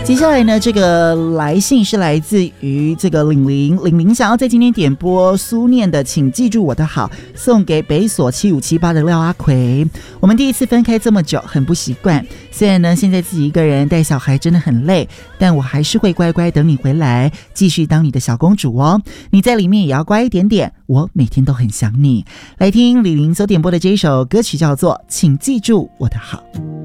接下来呢，这个来信是来自于这个玲玲想要在今天点播苏念的请记住我的好，送给北所7578的廖阿奎。我们第一次分开这么久，很不习惯，虽然呢现在自己一个人带小孩真的很累，但我还是会乖乖等你回来，继续当你的小公主哦。你在里面也要乖一点点，我每天都很想你。来听李玲所点播的这一首歌曲，叫做请记住我的好。